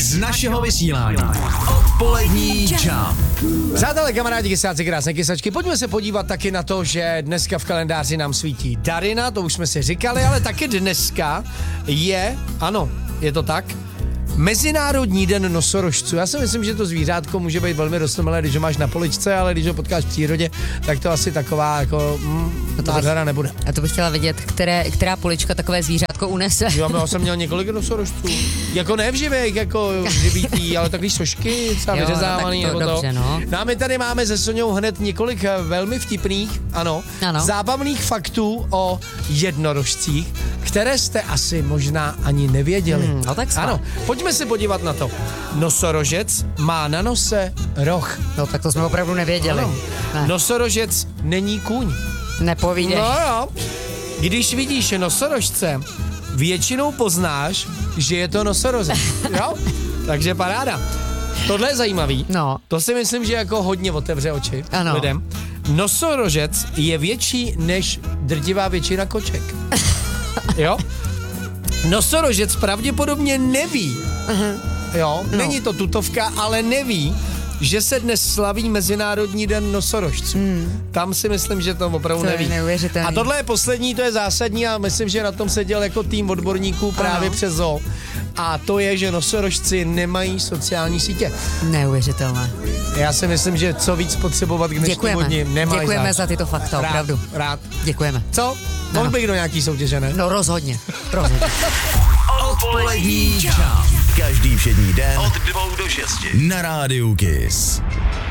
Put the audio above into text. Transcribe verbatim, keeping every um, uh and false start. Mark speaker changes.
Speaker 1: z našeho vysílání. Odpolední čau.
Speaker 2: Přátelé, kamarádi, kysáci, krásné kysačky, pojďme se podívat taky na to, že dneska v kalendáři nám svítí Darina, to už jsme si říkali, ale taky dneska je, ano, je to tak, Mezinárodní den nosorožců. Já si myslím, že to zvířátko může být velmi rostomilé, když ho máš na poličce, ale když ho potkáš v přírodě, tak to asi taková jako mm, nádhera nebude.
Speaker 3: A to bych chtěla vědět, které, která polička takové zvířátko unese.
Speaker 2: Jo, já jsem měl několik nosorožců. Jako ne v živých, jako v živítý, ale takový sošky, třeba
Speaker 3: Jo,
Speaker 2: vyřezávaný.
Speaker 3: tak to
Speaker 2: nebo
Speaker 3: dobře,
Speaker 2: to.
Speaker 3: no.
Speaker 2: No a my tady máme se Soňou hned několik velmi vtipných, ano,
Speaker 3: Ano.
Speaker 2: zábavných faktů o jednorožcích, které jste asi možná ani nevěděli.
Speaker 3: Hmm, no tak
Speaker 2: ano, pojďme se podívat na to. Nosorožec má na nose roh.
Speaker 3: No tak to jsme opravdu nevěděli.
Speaker 2: Ano.
Speaker 3: Ne.
Speaker 2: Nosorožec není kůň.
Speaker 3: Nepovídej.
Speaker 2: No jo. Když vidíš nosorožce, většinou poznáš, že je to nosorožec. Jo? Takže paráda. Tohle je zajímavý.
Speaker 3: No.
Speaker 2: To si myslím, že jako hodně otevře oči
Speaker 3: Ano.
Speaker 2: lidem. Nosorožec je větší než drtivá většina koček. Jo? Nosorožec pravděpodobně neví. Jo?
Speaker 3: No.
Speaker 2: Není to tutovka, ale neví, že se dnes slaví Mezinárodní den nosorožců. Hmm. Tam si myslím, že to opravdu
Speaker 3: To je
Speaker 2: neví.
Speaker 3: neuvěřitelný.
Speaker 2: A tohle je poslední, to je zásadní a myslím, že na tom seděl jako tým odborníků právě
Speaker 3: Ano.
Speaker 2: přes zoo. A to je, že nosorožci nemají sociální sítě.
Speaker 3: Neuvěřitelné.
Speaker 2: Já si myslím, že co víc potřebovat k dnešnímu
Speaker 3: Děkujeme.
Speaker 2: dni nemají
Speaker 3: Děkujeme
Speaker 2: zač.
Speaker 3: za tyto fakta,
Speaker 2: Rád,
Speaker 3: opravdu.
Speaker 2: rád.
Speaker 3: Děkujeme.
Speaker 2: Co? Mohl
Speaker 3: Ano.
Speaker 2: bych do nějaký soutěže, ne?
Speaker 3: No rozhodně. rozhodně.
Speaker 1: Odpolední čau. Každý všední den od dvou do šesti na rádiu Kiss.